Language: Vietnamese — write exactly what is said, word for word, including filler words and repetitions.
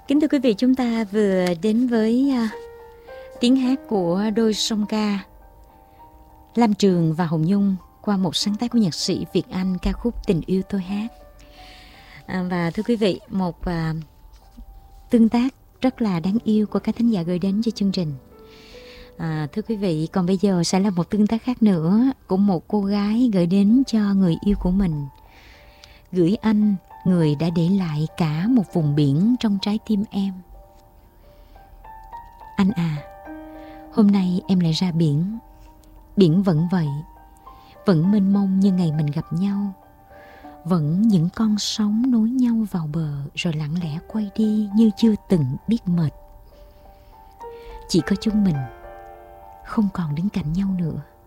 Kính thưa quý vị, chúng ta vừa đến với uh, tiếng hát của đôi song ca Lam Trường và Hồng Nhung qua một sáng tác của nhạc sĩ Việt Anh, ca khúc Tình Yêu Tôi Hát. À, và thưa quý vị, một uh, tương tác rất là đáng yêu của các thính giả gửi đến cho chương trình. À, thưa quý vị, còn bây giờ sẽ là một tương tác khác nữa của một cô gái gửi đến cho người yêu của mình. Gửi anh, người đã để lại cả một vùng biển trong trái tim em. Anh à, hôm nay em lại ra biển. Biển vẫn vậy, vẫn mênh mông như ngày mình gặp nhau. Vẫn những con sóng nối nhau vào bờ rồi lặng lẽ quay đi như chưa từng biết mệt. Chỉ có chúng mình, không còn đứng cạnh nhau nữa.